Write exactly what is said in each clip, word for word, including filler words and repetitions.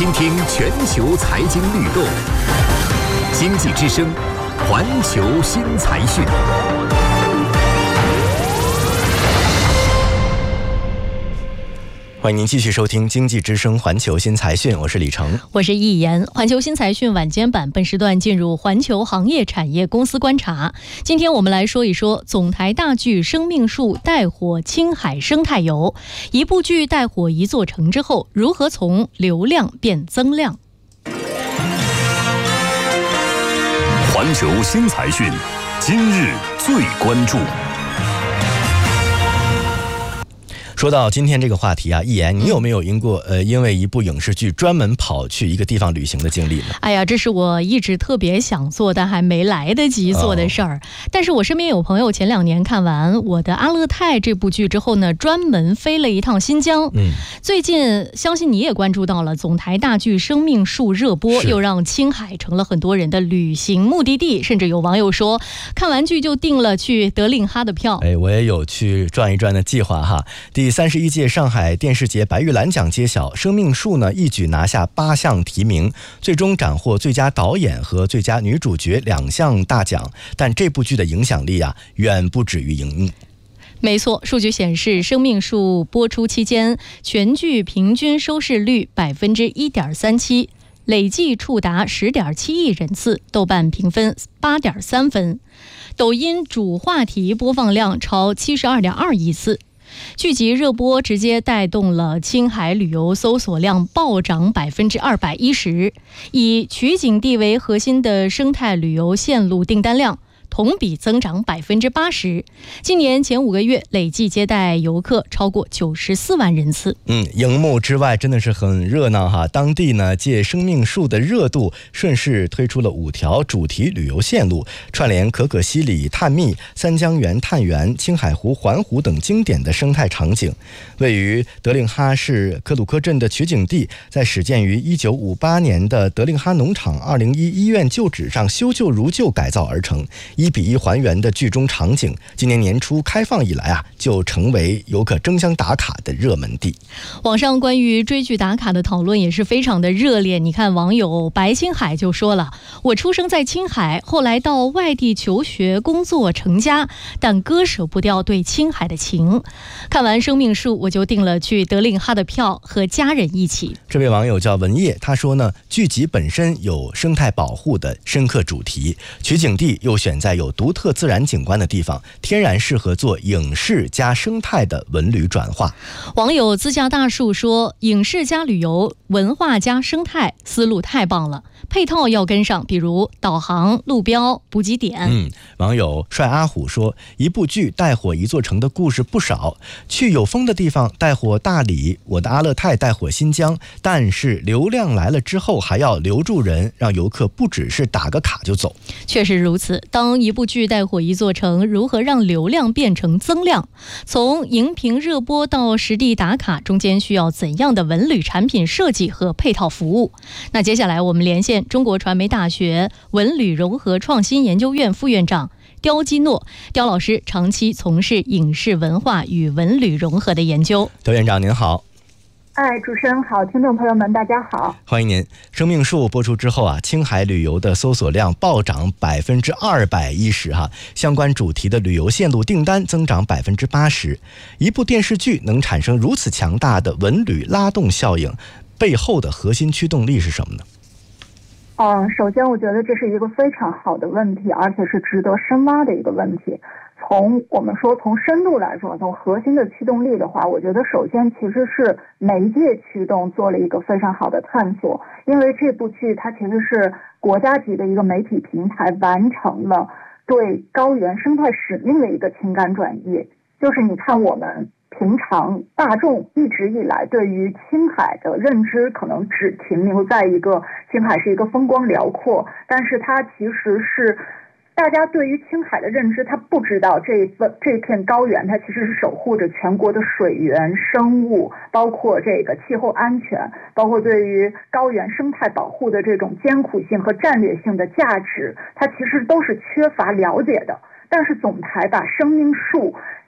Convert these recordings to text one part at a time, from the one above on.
倾听全球财经律动，经济之声，环球新财讯。 欢迎您继续收听经济之声环球新财讯，我是李成， 我是易言。环球新财讯晚间版本时段进入环球行业产业公司观察。今天我们来说一说总台大剧生命树带火青海生态游，一部剧带火一座城之后，如何从流量变增量？ 环球新财讯，今日最关注。 说到今天这个话题啊，易言，你有没有因过呃因为一部影视剧专门跑去一个地方旅行的经历呢？ 哎呀，这是我一直特别想做但还没来得及做的事儿。哦、但是我身边有朋友前两年看完《我的阿勒泰》这部剧之后呢，专门飞了一趟新疆。嗯，最近相信你也关注到了总台大剧生命树热播，又让青海成了很多人的旅行目的地，甚至有网友说看完剧就订了去德令哈的票。 哎，我也有去转一转的计划哈。第三十一届上海电视节白玉兰奖揭晓，生命树呢一举拿下八项提名，最终斩获最佳导演和最佳女主角两项大奖。但这部剧的影响力啊，远不止于荧幕。 没错，数据显示，生命树播出期间，全剧平均收视率百分之一点三七，累计触达十点七亿人次，豆瓣评分八点三分，抖音主话题播放量超七十二点二亿次。剧集热播直接带动了青海旅游搜索量暴涨百分之二百一十，以取景地为核心的生态旅游线路订单量同比增长百分之八十，今年前五个月累计接待游客超过九十四万人次。 嗯，荧幕之外真的是很热闹哈。当地呢借生命树的热度，顺势推出了五条主题旅游线路，串联可可西里探秘、三江源探源、青海湖环湖等经典的生态场景。位于德令哈市克鲁科镇的取景地，在始建于一九五八年的德令哈农场二零一医院旧址上修旧如旧改造而成。一比一还原的剧中场景，今年年初开放以来啊，就成为游客争相打卡的热门地。 网上关于追剧打卡的讨论也是非常的热烈。你看，网友白青海就说了：“我出生在青海，后来到外地求学、工作、成家，但割舍不掉对青海的情。看完《生命树》，我就订了去德令哈的票，和家人一起。” 这位网友叫文叶，他说呢，剧集本身有生态保护的深刻主题，取景地又选在在有独特自然景观的地方，天然适合做影视加生态的文旅转化。 网友自驾大树说，影视加旅游，文化加生态，思路太棒了，配套要跟上，比如导航、路标、补给点。 嗯，网友帅阿虎说，一部剧带火一座城的故事不少，去有风的地方带火大理，我的阿勒泰带火新疆，但是流量来了之后还要留住人，让游客不只是打个卡就走。 确实如此，当一部剧带火一座城，如何让流量变成增量？从荧屏热播到实地打卡，中间需要怎样的文旅产品设计和配套服务？那接下来我们连线中国传媒大学文旅融合创新研究院副院长刁基诺，刁老师长期从事影视文化与文旅融合的研究。 刁院长您好。 哎，主持人好，听众朋友们大家好， 欢迎您。生命树播出之后啊，青海旅游的搜索量暴涨百分之二百一十哈，相关主题的旅游线路订单增长百分之八十。一部电视剧能产生如此强大的文旅拉动效应，背后的核心驱动力是什么呢？ 嗯，首先我觉得这是一个非常好的问题，而且是值得深挖的一个问题。从我们说从深度来说，从核心的驱动力的话，我觉得首先其实是媒介驱动做了一个非常好的探索，因为这部剧它其实是国家级的一个媒体平台完成了对高原生态使命的一个情感转移。就是你看我们平常大众一直以来对于青海的认知可能只停留在一个青海是一个风光辽阔，但是它其实是大家对于青海的认知，他不知道这一份这片高原，它其实是守护着全国的水源、生物，包括这个气候安全，包括对于高原生态保护的这种艰苦性和战略性的价值，它其实都是缺乏了解的。但是总台把生命树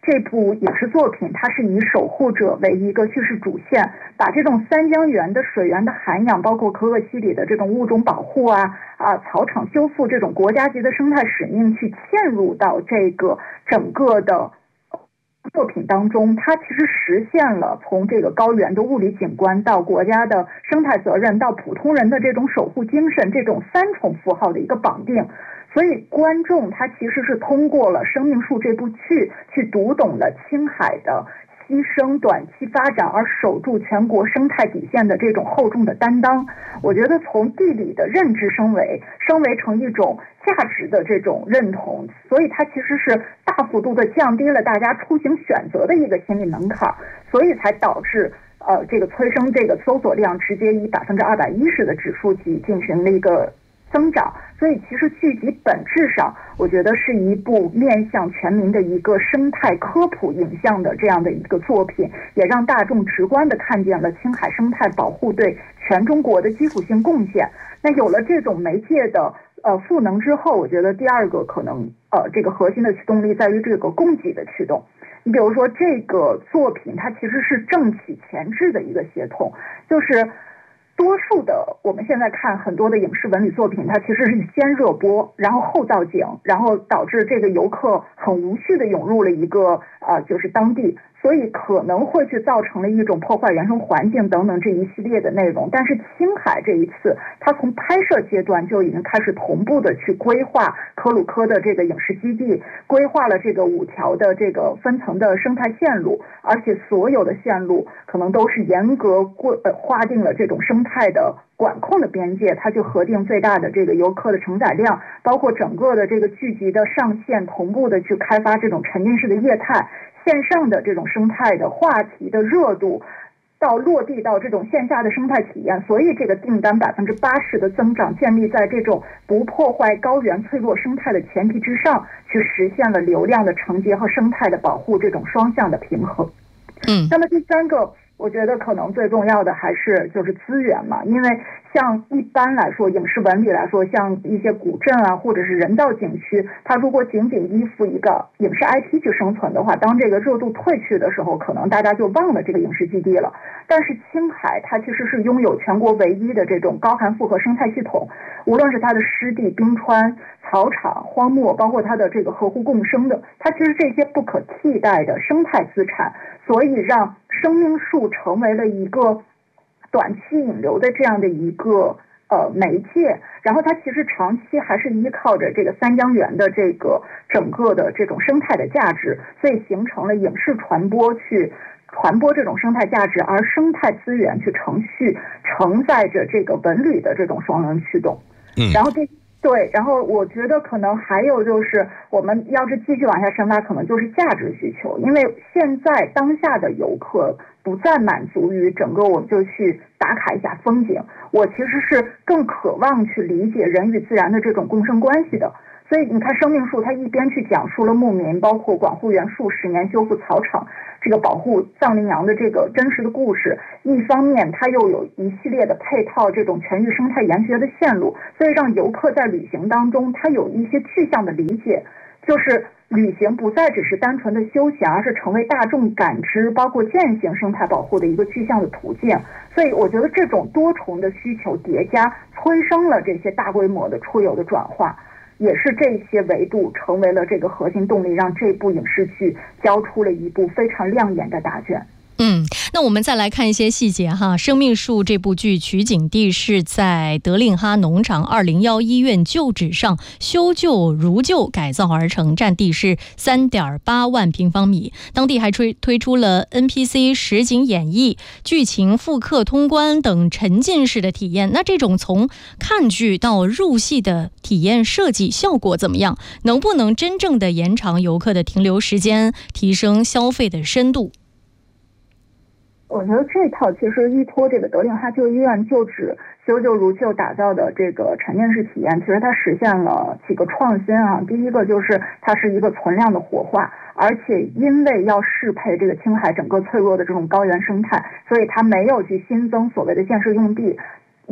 这部影视作品它是以守护者为一个叙事主线，把这种三江源的水源的涵养，包括可可西里的这种物种保护啊啊草场修复这种国家级的生态使命去嵌入到这个整个的作品当中，它其实实现了从这个高原的物理景观到国家的生态责任到普通人的这种守护精神，这种三重符号的一个绑定。所以观众他其实是通过了《生命树》这部剧去读懂了青海的牺牲、短期发展而守住全国生态底线的这种厚重的担当。我觉得从地理的认知升维升维成一种价值的这种认同，所以它其实是大幅度的降低了大家出行选择的一个心理门槛，所以才导致呃这个催生这个搜索量直接以百分之二百一十的指数级进行了一个增长。所以其实剧集本质上我觉得是一部面向全民的一个生态科普影像的这样的一个作品，也让大众直观的看见了青海生态保护对全中国的基础性贡献。那有了这种媒介的呃赋能之后，我觉得第二个可能呃这个核心的驱动力在于这个供给的驱动。你比如说这个作品它其实是政企前置的一个协同，就是多数的我们现在看很多的影视文旅作品，它其实是先热播，然后后造景，然后导致这个游客很无序的涌入了一个呃就是当地，所以可能会去造成了一种破坏原生环境等等这一系列的内容。但是青海这一次它从拍摄阶段就已经开始同步的去规划科鲁科的这个影视基地，规划了这个五条的这个分层的生态线路，而且所有的线路可能都是严格规呃划定了这种生态的管控的边界，它就核定最大的这个游客的承载量，包括整个的这个剧集的上线同步的去开发这种沉浸式的业态，线上的这种生态的话题的热度到落地到这种线下的生态体验。所以这个订单百分之八十的增长建立在这种不破坏高原脆弱生态的前提之上，去实现了流量的承接和生态的保护这种双向的平衡。 嗯， 那么第三个我觉得可能最重要的还是就是资源嘛，因为像一般来说影视文旅来说，像一些古镇啊或者是人造景区，它如果仅仅依附一个影视 I P 去生存的话，当这个热度退去的时候，可能大家就忘了这个影视基地了。但是青海它其实是拥有全国唯一的这种高含复合生态系统，无论是它的湿地、冰川、草场、荒漠，包括它的这个河湖共生的，它其实这些不可替代的生态资产，所以让生命树成为了一个短期引流的这样的一个呃媒介，然后它其实长期还是依靠着这个三江源的这个整个的这种生态的价值，所以形成了影视传播去传播这种生态价值，而生态资源去程序承载着这个文旅的这种双轮驱动。 嗯， 然后这对，然后我觉得可能还有就是我们要是继续往下深挖，可能就是价值需求，因为现在当下的游客不再满足于整个我们就去打卡一下风景，我其实是更渴望去理解人与自然的这种共生关系的。所以你看生命树它一边去讲述了牧民包括管护原树十年修复草场这个保护藏羚羊的这个真实的故事，一方面它又有一系列的配套这种全域生态研学的线路，所以让游客在旅行当中他有一些具象的理解，就是旅行不再只是单纯的休闲，而是成为大众感知包括践行生态保护的一个具象的途径。所以我觉得这种多重的需求叠加催生了这些大规模的出游的转化，也是这些维度成为了这个核心动力，让这部影视剧交出了一部非常亮眼的答卷。 嗯，那我们再来看一些细节哈。生命树这部剧取景地是在德令哈农场二零一医院旧址上修旧如旧改造而成，占地是 三点八万平方米。当地还推推出了 N P C 实景演绎、剧情复刻通关等沉浸式的体验。那这种从看剧到入戏的体验设计效果怎么样？能不能真正的延长游客的停留时间，提升消费的深度？ 我觉得这套其实依托这个德令哈旧医院旧址修旧如旧打造的这个沉浸式体验，其实它实现了几个创新啊。第一个就是它是一个存量的活化，而且因为要适配这个青海整个脆弱的这种高原生态，所以它没有去新增所谓的建设用地，完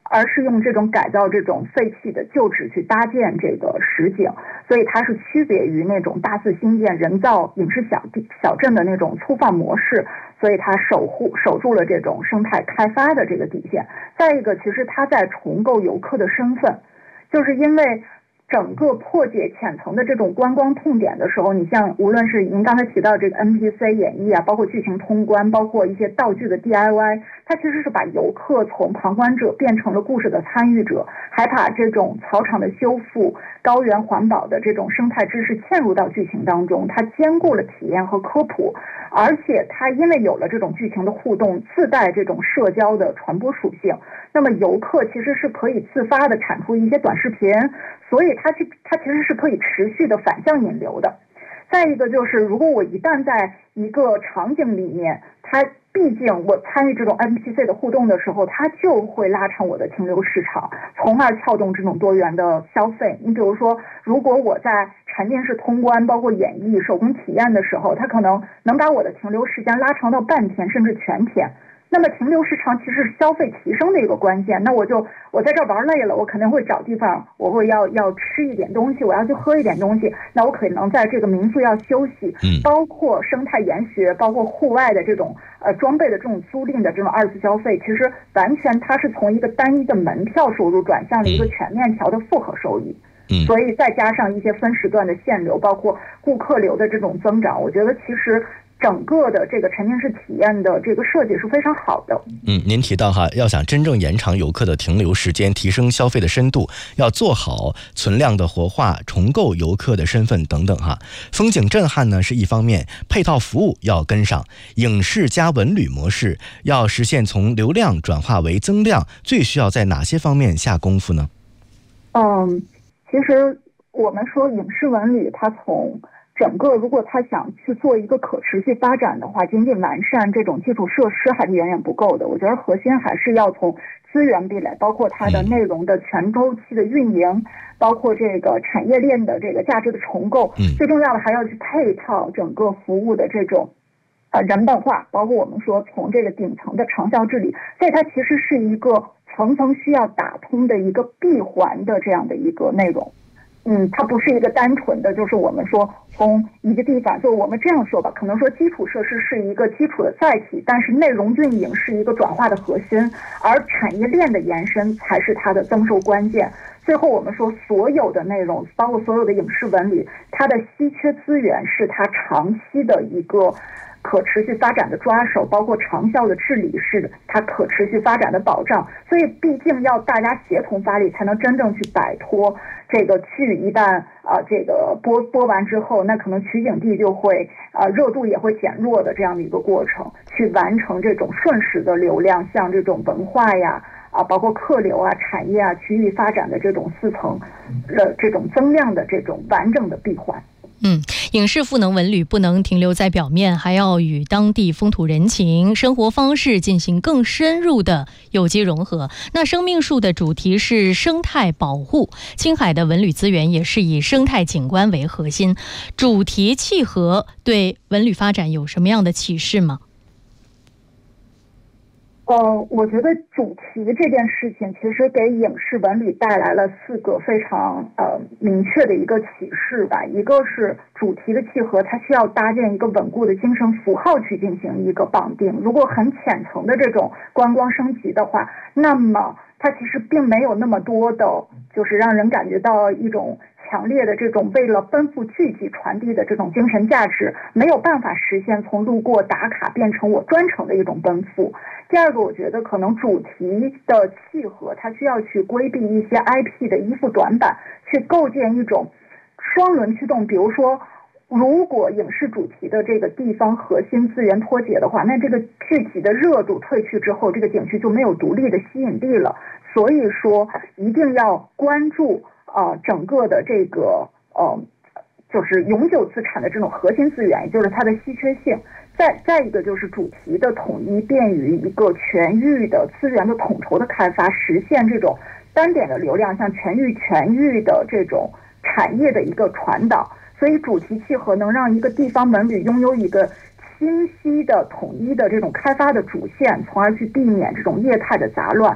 而是用这种改造这种废弃的旧址去搭建这个实景，所以它是区别于那种大肆兴建人造影视小地小镇的那种粗放模式，所以它守护守住了这种生态开发的这个底线。再一个，其实它在重构游客的身份，就是因为整个破解浅层的这种观光痛点的时候，你像无论是您刚才提到这个 N P C 演绎啊，包括剧情通关，包括一些道具的 D I Y， 它其实是把游客从旁观者变成了故事的参与者，还把这种草场的修复、高原环保的这种生态知识嵌入到剧情当中，它兼顾了体验和科普，而且它因为有了这种剧情的互动，自带这种社交的传播属性，那么游客其实是可以自发的产出一些短视频，所以它其它其实是可以持续的反向引流的。再一个就是，如果我一旦在一个场景里面，它毕竟我参与这种 N P C 的互动的时候，它就会拉长我的停留时长，从而撬动这种多元的消费。你比如说，如果我在沉浸式通关，包括演绎、手工体验的时候，它可能能把我的停留时间拉长到半天甚至全天。那么停留时长其实是消费提升的一个关键。那我就我在这儿玩累了，我肯定会找地方，我会要要吃一点东西，我要去喝一点东西。那我可能在这个民宿要休息， 嗯， 包括生态研学，包括户外的这种呃装备的这种租赁的这种二次消费，其实完全它是从一个单一的门票收入转向了一个全面调的复合收益。 嗯， 所以再加上一些分时段的限流，包括顾客流的这种增长，我觉得其实整个的这个沉浸式体验的这个设计是非常好的。 嗯，您提到哈，要想真正延长游客的停留时间，提升消费的深度，要做好存量的活化、重构游客的身份等等哈。风景震撼呢是一方面，配套服务要跟上，影视加文旅模式要实现从流量转化为增量，最需要在哪些方面下功夫呢？ 嗯，其实我们说影视文旅，它从整个如果他想去做一个可持续发展的话，仅仅完善这种基础设施还是远远不够的。我觉得核心还是要从资源壁垒，包括它的内容的全周期的运营，包括这个产业链的这个价值的重构，最重要的还要去配套整个服务的这种呃人本化，包括我们说从这个顶层的长效治理，所以它其实是一个层层需要打通的一个闭环的这样的一个内容。嗯，它不是一个单纯的，就是我们说从一个地方，就我们这样说吧，可能说基础设施是一个基础的载体，但是内容运营是一个转化的核心，而产业链的延伸才是它的增收关键。最后我们说所有的内容，包括所有的影视文旅，它的稀缺资源是它长期的一个可持续发展的抓手，包括长效的治理是它可持续发展的保障。所以毕竟要大家协同发力，才能真正去摆脱这个剧一旦啊、呃、这个播播完之后，那可能取景地就会啊、呃、热度也会减弱的这样的一个过程，去完成这种瞬时的流量，像这种文化呀啊，包括客流啊、产业啊、区域发展的这种四层的这种增量的这种完整的闭环。 嗯，影视赋能文旅不能停留在表面，还要与当地风土人情、生活方式进行更深入的有机融合。那生命树的主题是生态保护，青海的文旅资源也是以生态景观为核心，主题契合，对文旅发展有什么样的启示吗？ 呃，我觉得主题这件事情其实给影视文旅带来了四个非常呃明确的一个启示吧。一个是主题的契合，它需要搭建一个稳固的精神符号去进行一个绑定。如果很浅层的这种观光升级的话，那么它其实并没有那么多的，就是让人感觉到一种强烈的这种为了奔赴聚集传递的这种精神价值，没有办法实现从路过打卡变成我专程的一种奔赴。第二个，我觉得可能主题的契合，它需要去规避一些 I P 的依附短板，去构建一种双轮驱动。比如说，如果影视主题的这个地方核心资源脱节的话，那这个剧集的热度退去之后，这个景区就没有独立的吸引力了。所以说，一定要关注呃整个的这个呃就是永久资产的这种核心资源，也就是它的稀缺性。再再一个就是主题的统一，便于一个全域的资源的统筹的开发，实现这种单点的流量向全域全域的这种产业的一个传导。所以主题契合能让一个地方文旅拥有一个清晰的统一的这种开发的主线，从而去避免这种业态的杂乱。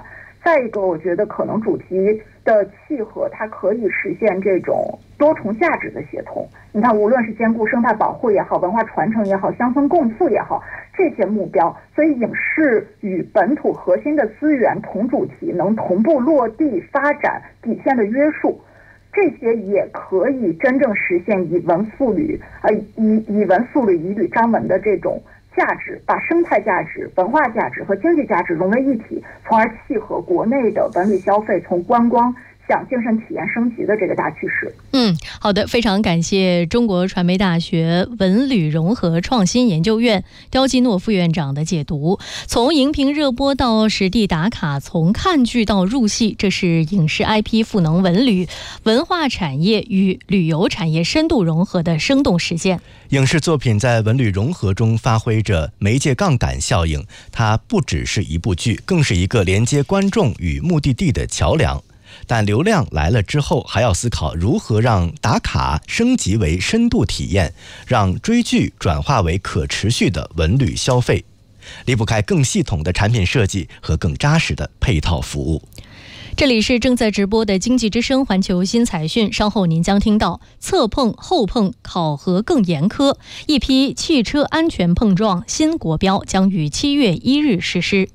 再一个，我觉得可能主题的契合，它可以实现这种多重价值的协同。你看，无论是兼顾生态保护也好，文化传承也好，乡村共富也好，这些目标，所以影视与本土核心的资源同主题能同步落地发展，底线的约束，这些也可以真正实现以文复旅，呃，以以文复旅，以旅张文的这种价值，把生态价值、文化价值和经济价值融为一体，从而契合国内的文旅消费从观光向精神体验升级的这个大趋势。 嗯，好的，非常感谢中国传媒大学文旅融合创新研究院刁基诺副院长的解读。从荧屏热播到实地打卡，从看剧到入戏，这是影视 I P 赋能文旅、文化产业与旅游产业深度融合的生动实践。 影视作品在文旅融合中发挥着媒介杠杆效应，它不只是一部剧，更是一个连接观众与目的地的桥梁。但流量来了之后，还要思考如何让打卡升级为深度体验，让追剧转化为可持续的文旅消费，离不开更系统的产品设计和更扎实的配套服务。 这里是正在直播的经济之声环球新财讯，稍后您将听到侧碰后碰考核更严苛，一批汽车安全碰撞新国标将于七月一日实施。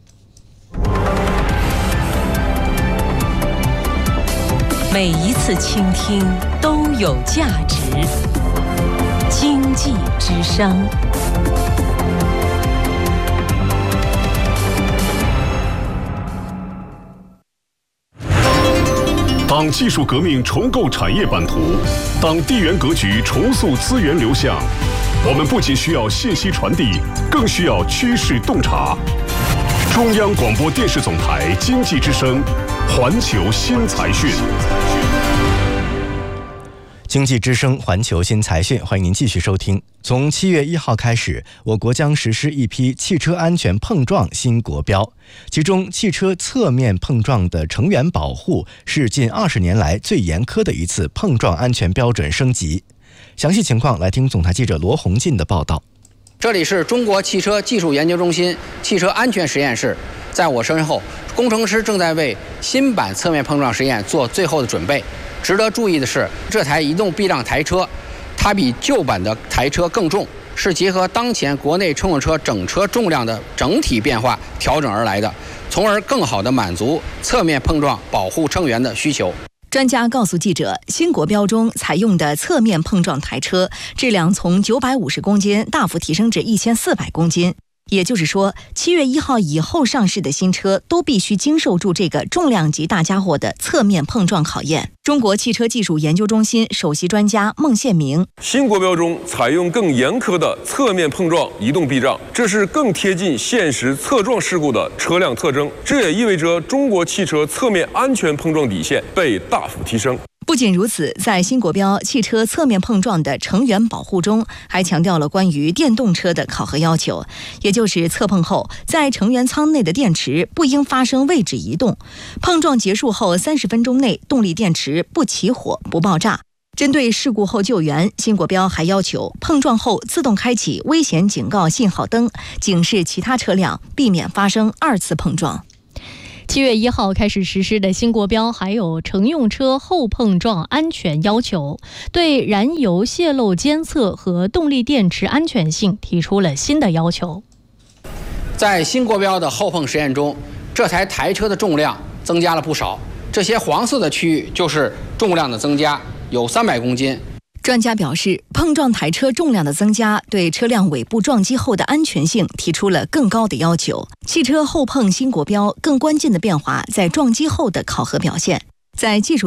每一次倾听都有价值。经济之声。 当技术革命重构产业版图，当地缘格局重塑资源流向，我们不仅需要信息传递，更需要趋势洞察。中央广播电视总台经济之声，环球新财讯。 经济之声环球新财讯，欢迎您继续收听。从七月一号开始，我国将实施一批汽车安全碰撞新国标，其中汽车侧面碰撞的成员保护是近二十年来最严苛的一次碰撞安全标准升级。详细情况来听总台记者罗红进的报道。 这里是中国汽车技术研究中心汽车安全实验室，在我身后，工程师正在为新版侧面碰撞实验做最后的准备。值得注意的是，这台移动避障台车，它比旧版的台车更重，是结合当前国内乘用车整车重量的整体变化调整而来的，从而更好地满足侧面碰撞保护乘员的需求。 专家告诉记者，新国标中采用的侧面碰撞台车质量从九百五十公斤大幅提升至一千四百公斤。也就是说，七月一号以后上市的新车都必须经受住这个重量级大家伙的侧面碰撞考验。中国汽车技术研究中心首席专家孟宪明： 新国标中采用更严苛的侧面碰撞移动避障，这是更贴近现实侧撞事故的车辆特征。这也意味着中国汽车侧面安全碰撞底线被大幅提升。 不仅如此，在新国标汽车侧面碰撞的成员保护中，还强调了关于电动车的考核要求，也就是侧碰后，在成员舱内的电池不应发生位置移动，碰撞结束后三十分钟内，动力电池不起火、不爆炸。针对事故后救援，新国标还要求碰撞后自动开启危险警告信号灯，警示其他车辆，避免发生二次碰撞。 七月一号开始实施的新国标还有乘用车后碰撞安全要求，对燃油泄漏监测和动力电池安全性提出了新的要求。 在新国标的后碰实验中，这台台车的重量增加了不少，这些黄色的区域就是重量的增加，有三百公斤。 专家表示，碰撞台车重量的增加对车辆尾部撞击后的安全性提出了更高的要求。汽车后碰新国标更关键的变化在撞击后的考核表现，在技术